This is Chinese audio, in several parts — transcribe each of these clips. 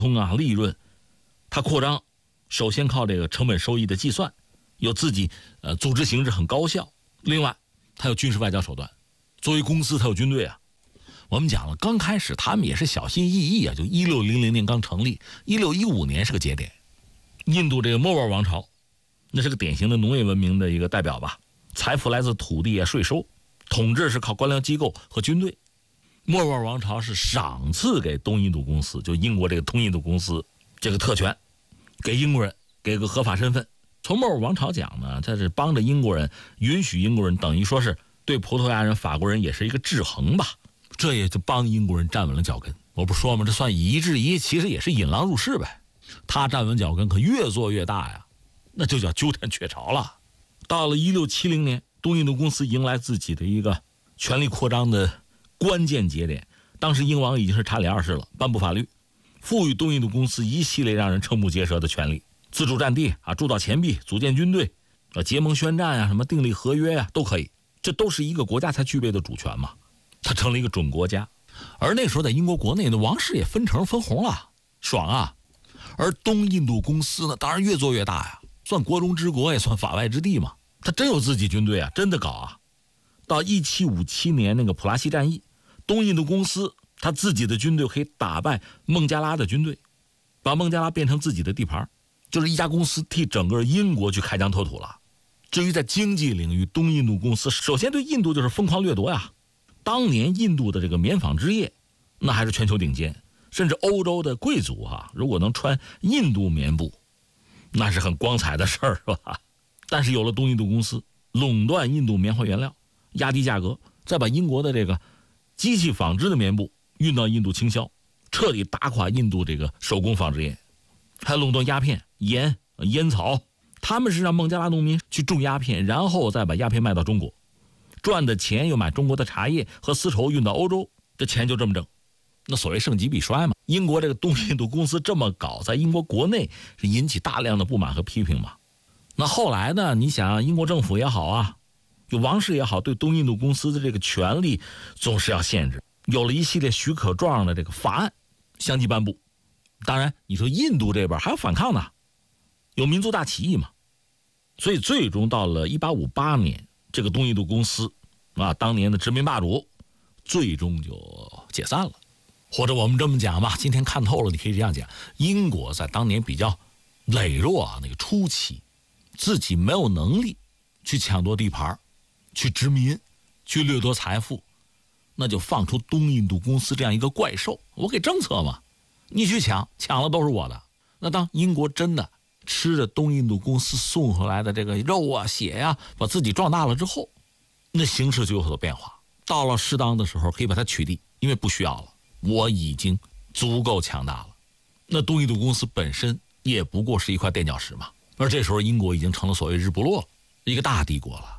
利润，它扩张首先靠这个成本收益的计算，有自己组织形式很高效。另外，它有军事外交手段，作为公司它有军队啊。我们讲了，刚开始他们也是小心翼翼啊，就1600年刚成立，1615年是个节点。印度这个莫卧儿王朝，那是个典型的农业文明的一个代表吧，财富来自土地啊、税收，统治是靠官僚机构和军队。莫卧儿王朝是赏赐给东印度公司，就英国这个东印度公司这个特权，给英国人给个合法身份。从莫卧儿王朝讲呢，这是帮着英国人，允许英国人，等于说是对葡萄牙人、法国人也是一个制衡吧。这也就帮英国人站稳了脚跟。我不说吗？这算以夷制夷，其实也是引狼入室呗。他站稳脚跟，可越做越大呀，那就叫鸠占鹊巢了。到了1670年，东印度公司迎来自己的一个权力扩张的关键节点。当时英王已经是查理2世了，颁布法律，赋予东印度公司一系列让人瞠目结舌的权利，自主占地啊，铸造钱币，组建军队，结盟宣战啊，什么订立合约啊，都可以。这都是一个国家才具备的主权嘛。它成了一个准国家。而那时候在英国国内的王室也分成分红了，爽啊。而东印度公司呢，当然越做越大呀，算国中之国也算法外之地嘛。他真有自己军队啊，真的搞啊。到1757年那个普拉西战役，东印度公司他自己的军队可以打败孟加拉的军队，把孟加拉变成自己的地盘，就是一家公司替整个英国去开疆拓土了。至于在经济领域，东印度公司首先对印度就是疯狂掠夺呀。当年印度的这个棉纺织业，那还是全球顶尖，甚至欧洲的贵族如果能穿印度棉布，那是很光彩的事儿，是吧？但是有了东印度公司垄断印度棉花原料，压低价格，再把英国的这个机器纺织的棉布运到印度倾销，彻底打垮印度这个手工纺织业，还垄断鸦片、盐、烟草。他们是让孟加拉农民去种鸦片，然后再把鸦片卖到中国，赚的钱又买中国的茶叶和丝绸运到欧洲，这钱就这么挣。那所谓盛极必衰嘛。英国这个东印度公司这么搞，在英国国内是引起大量的不满和批评嘛。那后来呢，你想英国政府也好啊，有王室也好，对东印度公司的这个权利总是要限制，有了一系列许可状的这个法案相继颁布。当然你说印度这边还有反抗呢，有民族大起义嘛。所以最终到了1858年，这个东印度公司当年的殖民霸主最终就解散了。或者我们这么讲吧，今天看透了，你可以这样讲，英国在当年比较羸弱那个初期，自己没有能力去抢夺地盘，去殖民，去掠夺财富，那就放出东印度公司这样一个怪兽，我给政策嘛，你去抢了都是我的。那当英国真的吃着东印度公司送回来的这个肉啊、血啊，把自己壮大了之后，那形势就有所变化。到了适当的时候可以把它取缔，因为不需要了，我已经足够强大了。那东印度公司本身也不过是一块垫脚石嘛。而这时候英国已经成了所谓日不落，一个大帝国了。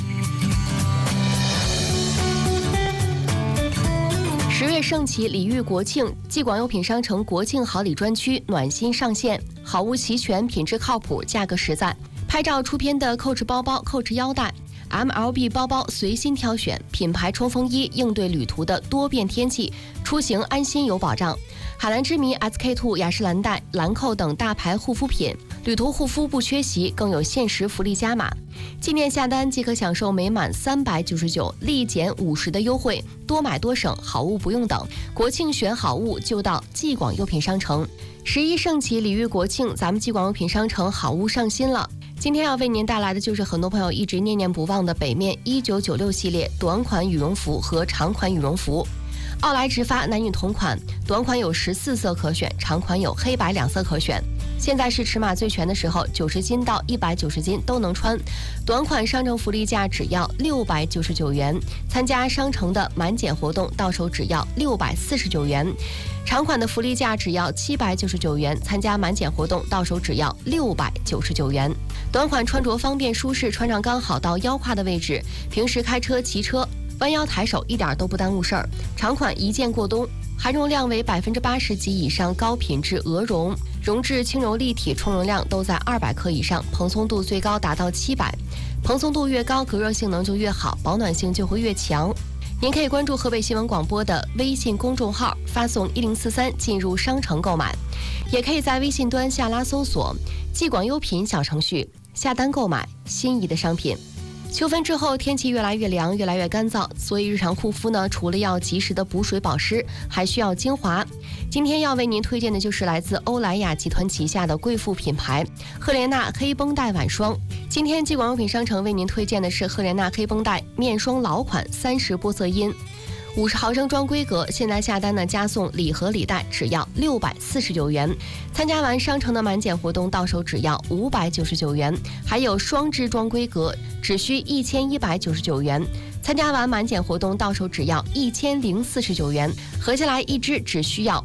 10月盛起，礼遇国庆，继广优品商城国庆好礼专区暖心上线，好物齐全，品质靠谱，价格实在。拍照出片的Coach包包、Coach腰带、MLB 包包随心挑选，品牌冲锋衣应对旅途的多变天气，出行安心有保障。海蓝之谜、SK2、雅诗兰黛、兰蔻等大牌护肤品，旅途护肤不缺席，更有限时福利加码。纪念下单即可享受每满399立减50的优惠，多买多省，好物不用等。国庆选好物就到继广优品商城。11盛起，礼遇国庆，咱们继广优品商城好物上新了。今天要为您带来的就是很多朋友一直念念不忘的北面1996系列短款羽绒服和长款羽绒服。奥莱直发男女同款，短款有14色可选，长款有黑白2色可选。现在是尺码最全的时候，90斤到190斤都能穿。短款商城福利价只要699元，参加商城的满减活动到手只要649元。长款的福利价只要799元，参加满减活动到手只要699元。短款穿着方便舒适，穿上刚好到腰胯的位置，平时开车骑车弯腰抬手一点都不耽误事儿。长款一件过冬，含绒量为80%及以上高品质鹅绒，绒质轻柔立体，充绒量都在200克以上，蓬松度最高达到700。蓬松度越高，隔热性能就越好，保暖性就会越强。 您可以关注河北新闻广播的微信公众号，发送1043进入商城购买，也可以在微信端下拉搜索济广优品小程序，下单购买心仪的商品。秋分之后，天气越来越凉，越来越干燥，所以日常护肤呢，除了要及时的补水保湿，还需要精华。今天要为您推荐的就是来自欧莱雅集团旗下的贵妇品牌赫莲娜黑绷带晚霜。今天济广优品商城为您推荐的是赫莲娜黑绷带面霜老款30玻色因，50毫升装规格，现在下单呢加送礼盒礼袋，只要649元。参加完商城的满减活动，到手只要599元。还有双支装规格，只需1199元。参加完满减活动，到手只要1049元，合起来一支只需要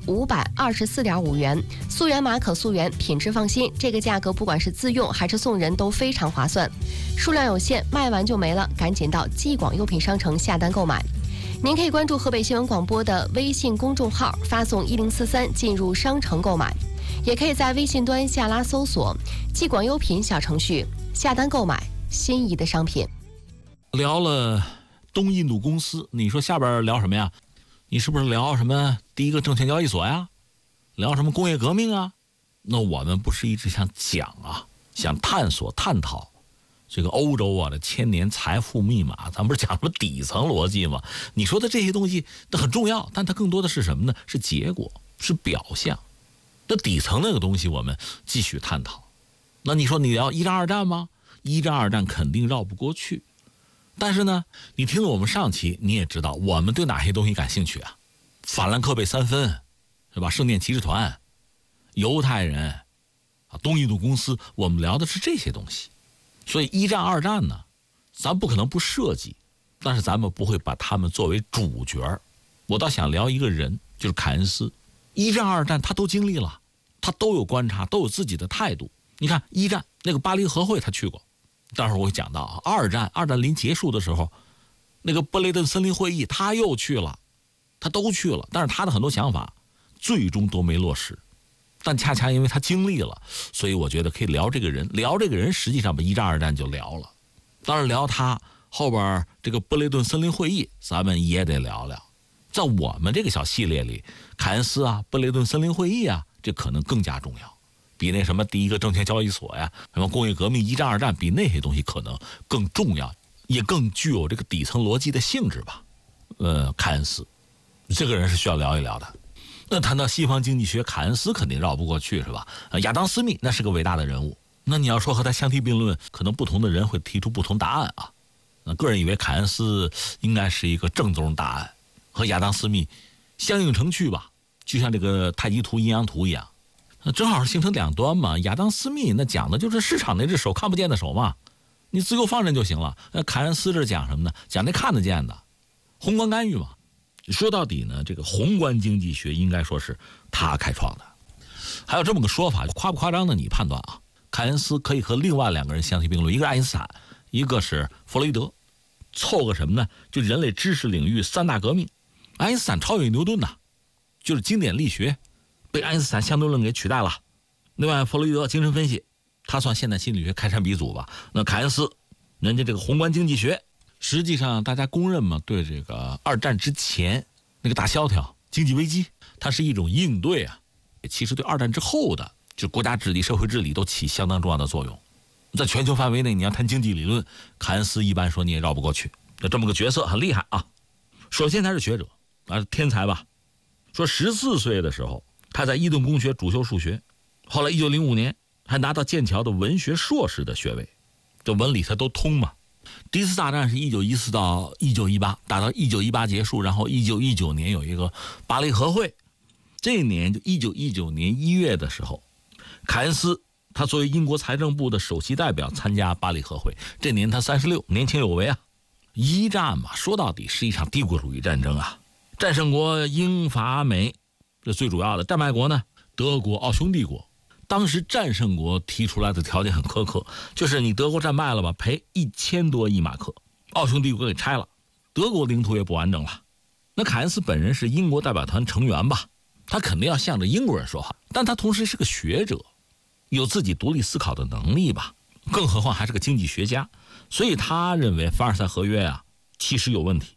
524.5元。溯源码可溯源，品质放心，这个价格不管是自用还是送人都非常划算。数量有限，卖完就没了，赶紧到济广优品商城下单购买。您可以关注河北新闻广播的微信公众号，发送1043进入商城购买，也可以在微信端下拉搜索济广优品小程序，下单购买心仪的商品。 聊了东印度公司，你说下边聊什么呀？你是不是聊什么第一个证券交易所呀？聊什么工业革命啊？那我们不是一直想讲啊，想探索探讨这个欧洲啊的千年财富密码，咱不是讲什么底层逻辑吗？你说的这些东西那很重要，但它更多的是什么呢？是结果，是表象。那底层那个东西我们继续探讨。那你说你聊一战二战吗？一战二战肯定绕不过去。但是呢，你听了我们上期，你也知道我们对哪些东西感兴趣啊？法兰克贝三分，是吧？圣殿骑士团，犹太人，啊，东印度公司，我们聊的是这些东西。所以一战二战呢，咱不可能不涉及，但是咱们不会把他们作为主角。我倒想聊一个人，就是凯恩斯。一战二战他都经历了，他都有观察，都有自己的态度。你看一战那个巴黎和会他去过，待会儿我会讲到啊。二战临结束的时候，那个布雷顿森林会议他又去了，他都去了，但是他的很多想法最终都没落实。但恰恰因为他经历了，所以我觉得可以聊这个人。聊这个人，实际上把一战二战就聊了。当然聊他后边这个布雷顿森林会议，咱们也得聊聊。在我们这个小系列里，凯恩斯啊、布雷顿森林会议啊，这可能更加重要，比那什么第一个证券交易所呀、什么工业革命、一战二战，比那些东西可能更重要，也更具有这个底层逻辑的性质吧。凯恩斯这个人是需要聊一聊的。那谈到西方经济学，凯恩斯肯定绕不过去，是吧？亚当·斯密那是个伟大的人物。那你要说和他相提并论，可能不同的人会提出不同答案啊。个人以为凯恩斯应该是一个正宗答案，和亚当·斯密相映成趣吧，就像这个太极图、阴阳图一样，正好是形成两端嘛。亚当·斯密那讲的就是市场那只手，看不见的手嘛，你自由放任就行了。那凯恩斯这讲什么呢？讲那看得见的，宏观干预嘛。说到底呢，这个宏观经济学应该说是他开创的。还有这么个说法，夸不夸张的你判断啊。凯恩斯可以和另外两个人相提并论，一个是爱因斯坦，一个是弗洛伊德，凑个什么呢？就人类知识领域三大革命。爱因斯坦超越牛顿呐，就是经典力学被爱因斯坦相对论给取代了。另外弗洛伊德精神分析，他算现代心理学开山鼻祖吧。那凯恩斯人家这个宏观经济学，实际上大家公认嘛，对这个二战之前那个大萧条经济危机，它是一种应对啊。其实对二战之后的就国家治理、社会治理都起相当重要的作用。在全球范围内，你要谈经济理论，凯恩斯一般说你也绕不过去。那这么个角色很厉害啊。首先他是学者啊，天才吧。说14岁的时候，他在伊顿公学主修数学，后来1905年还拿到剑桥的文学硕士的学位，这文理他都通嘛。第一次大战是1914到1918，打到1918结束，然后1919年有一个巴黎和会。这一年就1919年1月的时候，凯恩斯他作为英国财政部的首席代表参加巴黎和会，这年他36，年轻有为啊。一战嘛，说到底是一场帝国主义战争啊，战胜国英法美，这最主要的。战败国呢，德国、奥匈帝国。当时战胜国提出来的条件很苛刻，就是你德国战败了吧，赔1000多亿马克，奥匈帝国给拆了，德国领土也不完整了。那凯恩斯本人是英国代表团成员吧，他肯定要向着英国人说话，但他同时是个学者，有自己独立思考的能力吧，更何况还是个经济学家。所以他认为凡尔赛合约啊其实有问题，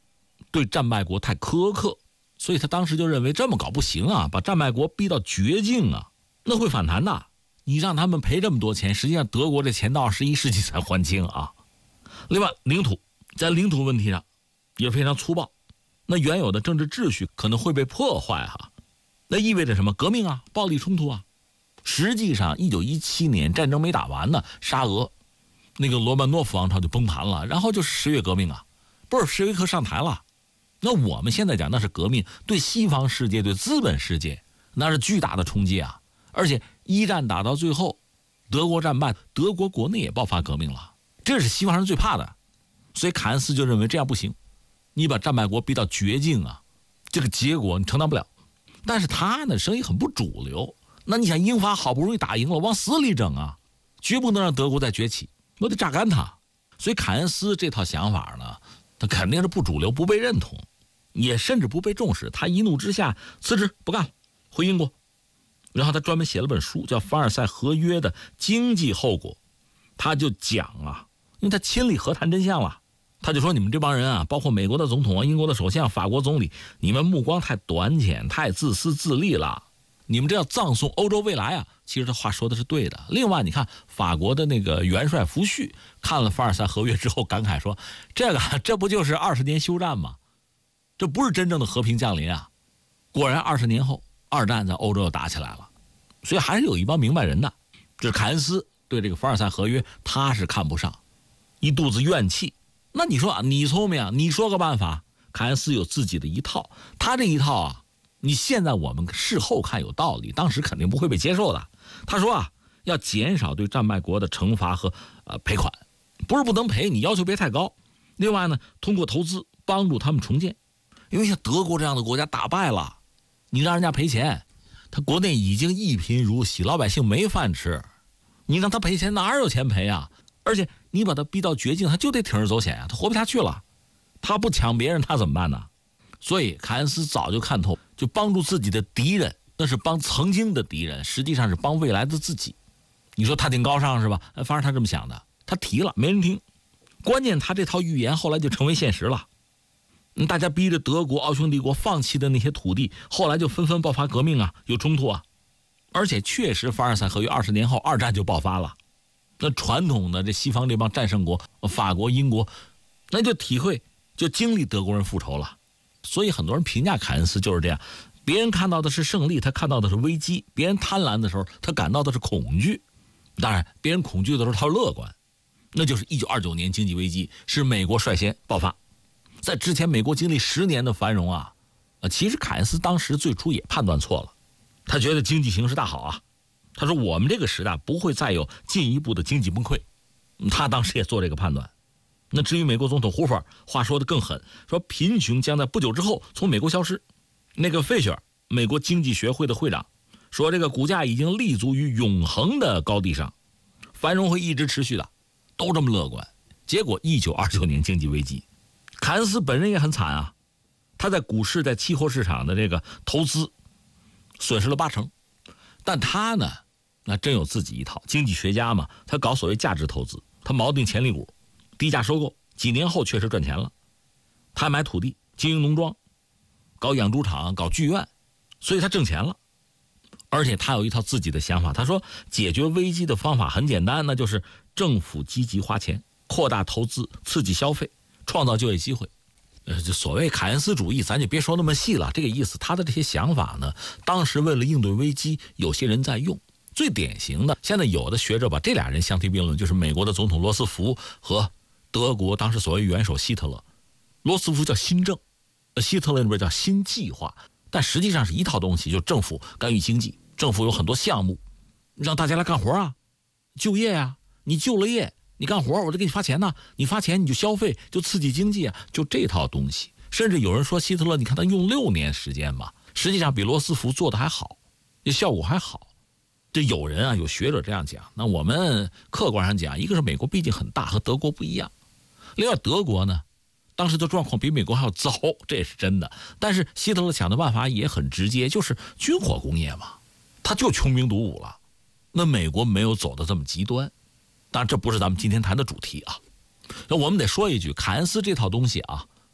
对战败国太苛刻，所以他当时就认为这么搞不行啊，把战败国逼到绝境啊，那会反弹的。你让他们赔这么多钱，实际上德国这钱到21世纪才还清啊。另外，在领土问题上也非常粗暴，那原有的政治秩序可能会被破坏哈。那意味着什么？革命啊，暴力冲突啊。实际上1917年战争没打完呢，沙俄那个罗曼诺夫王朝就崩盘了，然后就是10月革命啊，布尔什维克上台了。那我们现在讲那是革命，对西方世界、对资本世界那是巨大的冲击啊。而且一战打到最后，德国战败，德国国内也爆发革命了，这是西方人最怕的。所以凯恩斯就认为这样不行，你把战败国逼到绝境啊，这个结果你承担不了。但是他呢，生意很不主流。那你想，英法好不容易打赢了，往死里整啊，绝不能让德国再崛起，我得榨干他。所以凯恩斯这套想法呢，他肯定是不主流，不被认同，也甚至不被重视。他一怒之下辞职不干了，回英国。然后他专门写了本书，叫《凡尔赛合约的经济后果》。他就讲啊，因为他亲历和谈真相了，他就说你们这帮人啊，包括美国的总统啊、英国的首相、法国总理，你们目光太短浅、太自私自利了。你们这要葬送欧洲未来啊！其实这话说的是对的。另外，你看法国的那个元帅福煦看了凡尔赛合约之后，感慨说：“这不就是20年休战吗？这不是真正的和平降临啊！”果然，20年后，二战在欧洲又打起来了。所以还是有一帮明白人的。这是凯恩斯对这个凡尔赛合约，他是看不上，一肚子怨气。那你说啊，你聪明啊，你说个办法。凯恩斯有自己的一套，他这一套啊。你现在我们事后看有道理，当时肯定不会被接受的。他说啊，要减少对战败国的惩罚和赔款，不是不能赔，你要求别太高。另外呢，通过投资帮助他们重建，因为像德国这样的国家打败了，你让人家赔钱，他国内已经一贫如洗，老百姓没饭吃，你让他赔钱哪有钱赔啊？而且你把他逼到绝境，他就得铤而走险啊，他活不下去了，他不抢别人他怎么办呢？所以凯恩斯早就看透，就帮助自己的敌人，那是帮曾经的敌人，实际上是帮未来的自己。你说他挺高尚是吧？反正他这么想的，他提了没人听。关键他这套预言后来就成为现实了。大家逼着德国、奥匈帝国放弃的那些土地，后来就纷纷爆发革命啊，有冲突啊。而且确实，凡尔赛合约20年后，二战就爆发了。那传统的这西方这帮战胜国，法国、英国，那就经历德国人复仇了。所以很多人评价凯恩斯就是这样，别人看到的是胜利，他看到的是危机；别人贪婪的时候，他感到的是恐惧。当然，别人恐惧的时候，他乐观。那就是1929年经济危机，是美国率先爆发。在之前，美国经历10年的繁荣啊，其实凯恩斯当时最初也判断错了，他觉得经济形势大好啊。他说我们这个时代不会再有进一步的经济崩溃，他当时也做这个判断。那至于美国总统胡佛，话说得更狠，说贫穷将在不久之后从美国消失。那个费雪尔，美国经济学会的会长，说这个股价已经立足于永恒的高地上，繁荣会一直持续的，都这么乐观。结果1929年经济危机，凯恩斯本人也很惨啊，他在股市、在期货市场的这个投资损失了80%，但他呢，那真有自己一套。经济学家嘛，他搞所谓价值投资，他锚定潜力股，低价收购，几年后确实赚钱了。他买土地，经营农庄，搞养猪场，搞剧院，所以他挣钱了。而且他有一套自己的想法，他说解决危机的方法很简单，那就是政府积极花钱，扩大投资，刺激消费，创造就业机会。就所谓凯恩斯主义，咱就别说那么细了，这个意思。他的这些想法呢，当时为了应对危机，有些人在用。最典型的，现在有的学者把这俩人相提并论，就是美国的总统罗斯福和德国当时所谓元首希特勒。罗斯福叫新政，希特勒那边叫新计划，但实际上是一套东西，就政府干预经济，政府有很多项目，让大家来干活啊，就业啊，你就了业，你干活我就给你发钱呢，你发钱你就消费，就刺激经济啊，就这套东西。甚至有人说希特勒，你看他用6年时间吧，实际上比罗斯福做的还好，这效果还好。这有人啊，有学者这样讲。那我们客观上讲，一个是美国毕竟很大，和德国不一样。另外德国呢，当时的状况比美国还要糟，这也是真的。但是希特勒想的办法也很直接，就是军火工业嘛，他就穷兵黩武了。那美国没有走得这么极端，当然这不是咱们今天谈的主题啊。那我们得说一句，凯恩斯这套东西啊，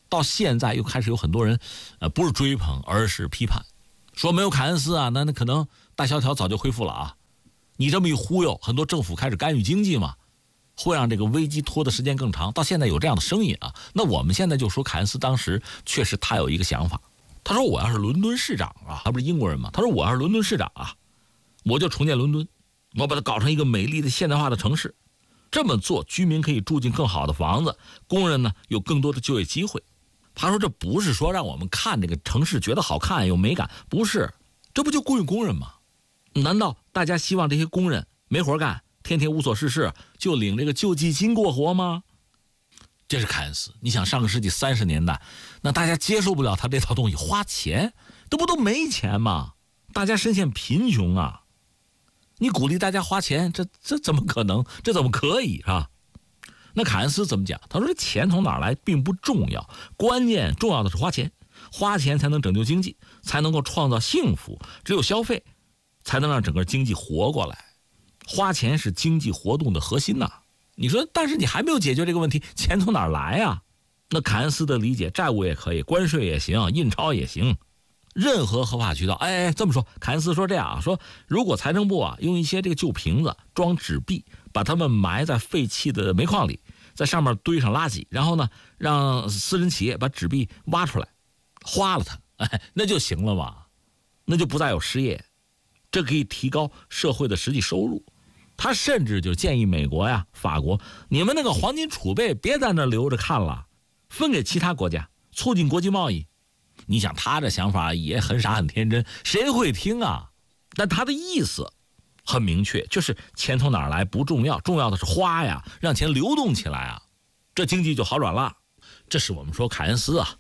到现在又开始有很多人，不是追捧，而是批判，说没有凯恩斯啊，那可能大萧条早就恢复了啊。你这么一忽悠，很多政府开始干预经济嘛，会让这个危机拖的时间更长。到现在有这样的声音啊，那我们现在就说凯恩斯当时确实他有一个想法，他说我要是伦敦市长啊，他不是英国人嘛，他说我要是伦敦市长啊，我就重建伦敦，我把它搞成一个美丽的现代化的城市。这么做，居民可以住进更好的房子，工人呢有更多的就业机会。他说这不是说让我们看这个城市觉得好看有美感，不是，这不就雇佣工人吗？难道大家希望这些工人没活干，天天无所事事，就领这个救济金过活吗？这是凯恩斯。你想上个世纪30年代，那大家接受不了他这套东西，花钱，这不都没钱吗？大家深陷贫穷啊，你鼓励大家花钱，这怎么可能？这怎么可以啊？那凯恩斯怎么讲？他说这钱从哪儿来并不重要，关键重要的是花钱，花钱才能拯救经济，才能够创造幸福，只有消费才能让整个经济活过来，花钱是经济活动的核心呐。你说，但是你还没有解决这个问题，钱从哪儿来啊？那凯恩斯的理解，债务也可以，关税也行，印钞也行，任何合法渠道。这么说，凯恩斯说这样啊，说如果财政部啊用一些这个旧瓶子装纸币，把它们埋在废弃的煤矿里，在上面堆上垃圾，然后呢让私人企业把纸币挖出来，花了它，那就行了嘛，那就不再有失业，这可以提高社会的实际收入。他甚至就建议美国呀、法国，你们那个黄金储备别在那留着看了，分给其他国家，促进国际贸易。你想他这想法也很傻很天真，谁会听啊？但他的意思很明确，就是钱从哪儿来不重要，重要的是花呀，让钱流动起来啊，这经济就好转了。这是我们说凯恩斯啊。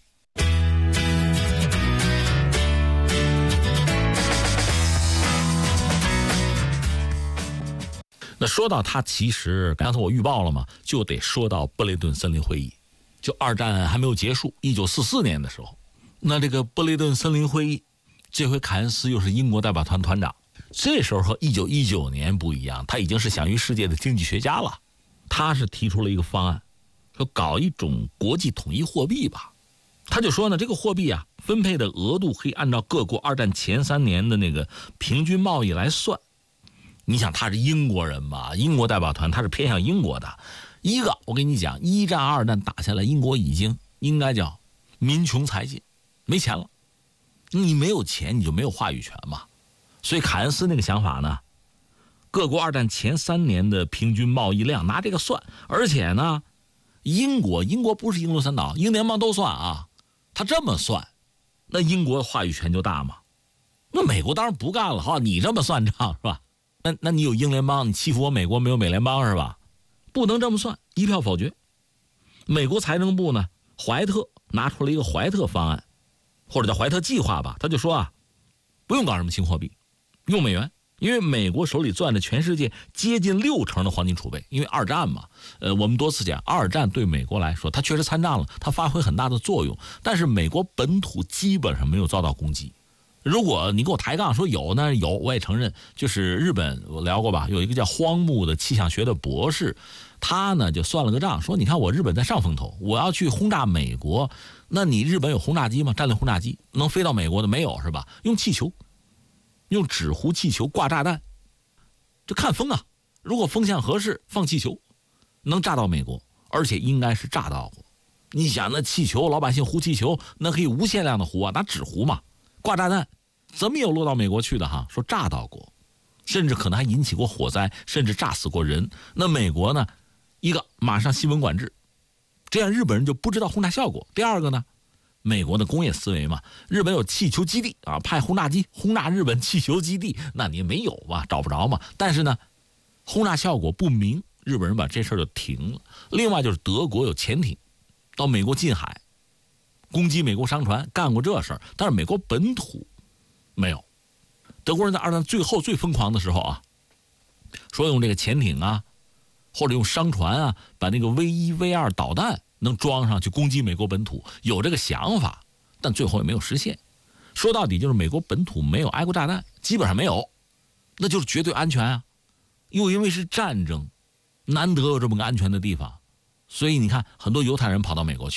那说到他，其实刚才我预报了嘛，就得说到布雷顿森林会议。就二战还没有结束，1944年的时候，那这个布雷顿森林会议，这回凯恩斯又是英国代表团团长。这时候和1919年不一样，他已经是享誉世界的经济学家了。他是提出了一个方案，说搞一种国际统一货币吧。他就说呢，这个货币啊，分配的额度可以按照各国二战前3年的那个平均贸易来算。你想他是英国人嘛，英国代表团他是偏向英国的。一个我跟你讲，1战2战打下来，英国已经应该叫民穷财尽，没钱了。你没有钱你就没有话语权嘛。所以凯恩斯那个想法呢，各国二战前3年的平均贸易量拿这个算，而且呢英国不是英伦三岛，英联邦都算啊。他这么算，那英国话语权就大嘛。那美国当然不干了，好，你这么算账是吧？那你有英联邦，你欺负我美国没有美联邦是吧？不能这么算，一票否决。美国财政部呢，怀特拿出了一个怀特方案，或者叫怀特计划吧。他就说啊，不用搞什么新货币，用美元，因为美国手里攥着全世界接近60%的黄金储备。因为二战嘛，我们多次讲，二战对美国来说，它确实参战了，它发挥很大的作用，但是美国本土基本上没有遭到攻击。如果你给我抬杠说有呢，有我也承认，就是日本我聊过吧，有一个叫荒木的气象学的博士，他呢就算了个账，说你看我日本在上风头，我要去轰炸美国，那你日本有轰炸机吗？战略轰炸机能飞到美国的没有是吧？用气球，用纸糊气球挂炸弹，这看风啊，如果风向合适放气球能炸到美国，而且应该是炸到过。你想那气球老百姓糊气球那可以无限量的糊啊，拿纸糊嘛，挂炸弹怎么有落到美国去的哈？说炸到过，甚至可能还引起过火灾，甚至炸死过人。那美国呢，一个马上新闻管制，这样日本人就不知道轰炸效果。第二个呢，美国的工业思维嘛，日本有气球基地啊，派轰炸机轰炸日本气球基地，那你没有吧，找不着嘛。但是呢，轰炸效果不明，日本人把这事儿就停了。另外就是德国有潜艇到美国近海攻击美国商船，干过这事儿，但是美国本土没有。德国人在二战最后最疯狂的时候啊，说用这个潜艇啊，或者用商船啊，把那个 V1 V2 导弹能装上去攻击美国本土，有这个想法，但最后也没有实现。说到底就是美国本土没有挨过炸弹，基本上没有，那就是绝对安全啊。又因为是战争，难得有这么个安全的地方，所以你看很多犹太人跑到美国去，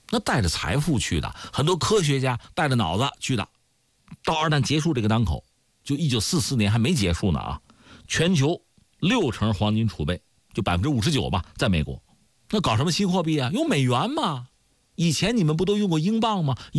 那带着财富去的，很多科学家带着脑子去的。到二战结束这个当口，就1944年还没结束呢啊，全球60%黄金储备，就59%吧，在美国。那搞什么新货币啊？用美元嘛。以前你们不都用过英镑吗？